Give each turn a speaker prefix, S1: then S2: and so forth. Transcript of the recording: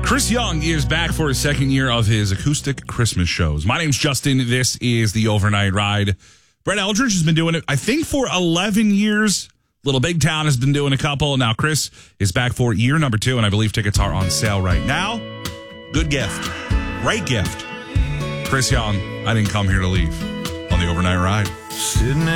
S1: Chris Young is back for his second year of his acoustic Christmas shows. My name's Justin. This is the Overnight Ride. Brett Eldridge has been doing it, I think, for 11 years. Little Big Town has been doing a couple. Now Chris is back for year number 2, and I believe tickets are on sale right now. Good gift. Great gift. Chris Young, I didn't come here to leave on the Overnight Ride.
S2: Sitting